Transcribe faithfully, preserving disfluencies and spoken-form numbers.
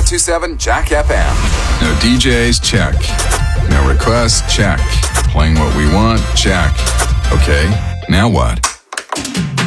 one two seven Jack F M. No D Js? Check. No requests? Check. Playing what we want? Check. Okay, now what?